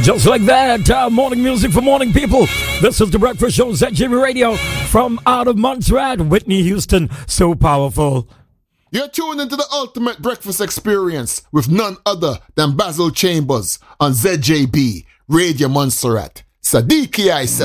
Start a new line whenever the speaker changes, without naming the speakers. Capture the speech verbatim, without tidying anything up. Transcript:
Just like that, uh, morning music for morning people. This is the Breakfast Show, Z J B Radio, from out of Montserrat, Whitney Houston. So powerful.
You're tuned into the ultimate breakfast experience with none other than Basil Chambers on Z J B Radio Montserrat. Sadiki I said.